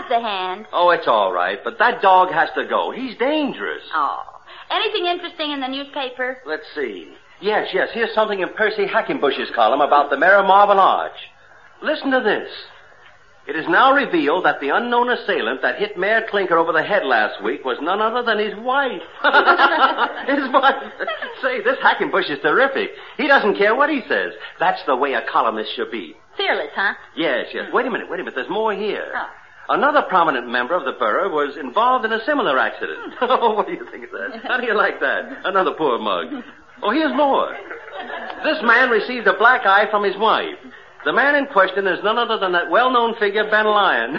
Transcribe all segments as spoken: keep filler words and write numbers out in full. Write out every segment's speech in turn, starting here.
have the hand. Oh, it's all right, but that dog has to go. He's dangerous. Oh. Anything interesting in the newspaper? Let's see. Yes, yes, here's something in Percy Hackenbush's column about the mayor of Marble Arch. Listen to this. It is now revealed that the unknown assailant that hit Mayor Clinker over the head last week was none other than his wife. His wife. Say, this Hackenbush is terrific. He doesn't care what he says. That's the way a columnist should be. Fearless, huh? Yes, yes. Wait a minute, wait a minute. There's more here. Oh. Another prominent member of the borough was involved in a similar accident. Oh, what do you think of that? How do you like that? Another poor mug. Oh, here's more. This man received a black eye from his wife. The man in question is none other than that well-known figure, Ben Lyon.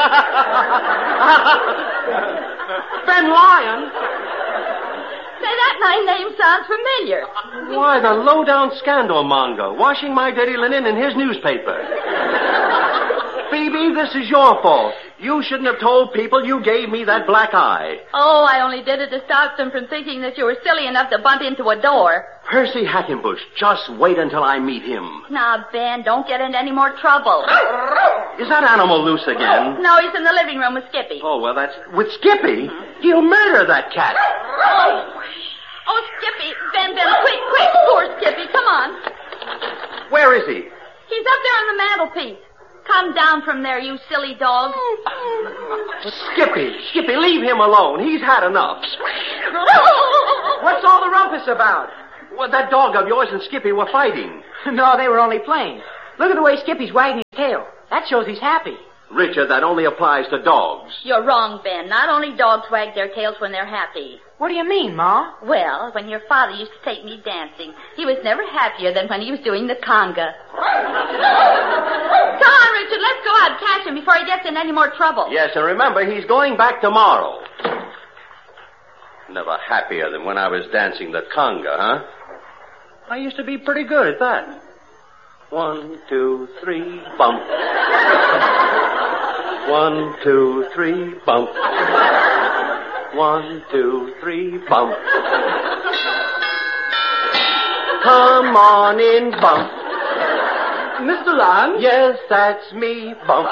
Ben Lyon? Say, that my name sounds familiar. Why, the low-down scandal monger, washing my dirty linen in his newspaper. Phoebe, this is your fault. You shouldn't have told people you gave me that black eye. Oh, I only did it to stop them from thinking that you were silly enough to bunt into a door. Percy Hackenbush, just wait until I meet him. Now, Ben, don't get into any more trouble. Is that animal loose again? No, he's in the living room with Skippy. Oh, well, that's... With Skippy? Mm-hmm. He'll murder that cat. Oh, oh, Skippy. Ben, Ben, quick, quick. Poor Skippy. Come on. Where is he? He's up there on the mantelpiece. Come down from there, you silly dog. Skippy, Skippy, leave him alone. He's had enough. What's all the rumpus about? Well, that dog of yours and Skippy were fighting. No, they were only playing. Look at the way Skippy's wagging his tail. That shows he's happy. Richard, that only applies to dogs. You're wrong, Ben. Not only dogs wag their tails when they're happy. What do you mean, Ma? Well, when your father used to take me dancing, he was never happier than when he was doing the conga. Come on, Richard, let's go out and catch him before he gets in any more trouble. Yes, and remember, he's going back tomorrow. Never happier than when I was dancing the conga, huh? I used to be pretty good at that. One, two, three, bump. One, two, three, bump. One, two, three, bump. Come on in, bump. Mister Lyon? Yes, that's me, bump.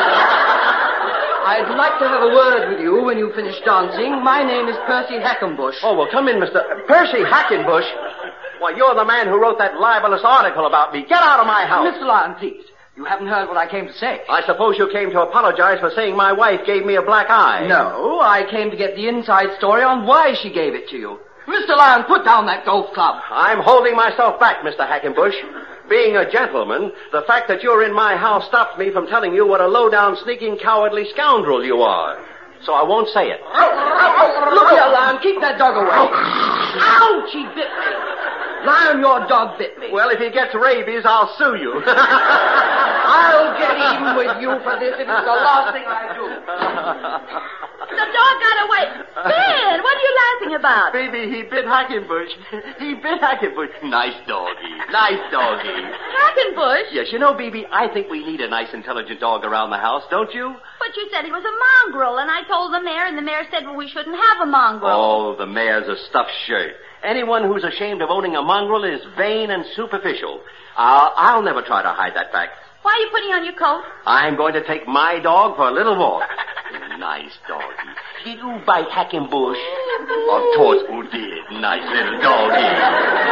I'd like to have a word with you when you finish dancing. My name is Percy Hackenbush. Oh, well, come in, Mister Percy Hackenbush. Why, you're the man who wrote that libelous article about me. Get out of my house. Mister Lyon, please. You haven't heard what I came to say. I suppose you came to apologize for saying my wife gave me a black eye. No, I came to get the inside story on why she gave it to you. Mister Lyon, put down that golf club. I'm holding myself back, Mister Hackenbush. Being a gentleman, the fact that you're in my house stops me from telling you what a low-down, sneaking, cowardly scoundrel you are. So I won't say it. Look here, Lyon, keep that dog away. Ouch, he bit me. Lyon, your dog bit me. Well, if he gets rabies, I'll sue you. I'll get even with you for this if it's the last thing I do. The dog got away. Ben, what are you laughing about? Baby, he bit Hackenbush. He bit Hackenbush. Nice doggy. Nice doggy. Hackenbush? Yes, you know, Baby, I think we need a nice, intelligent dog around the house, don't you? But you said he was a mongrel, and I told the mayor, and the mayor said, well, we shouldn't have a mongrel. Oh, the mayor's a stuffed shirt. Anyone who's ashamed of owning a mongrel is vain and superficial. I'll, I'll never try to hide that fact. Why are you putting on your coat? I'm going to take my dog for a little walk. Nice doggy. Did you bite Hackenbush? Of course who did. Nice little doggy.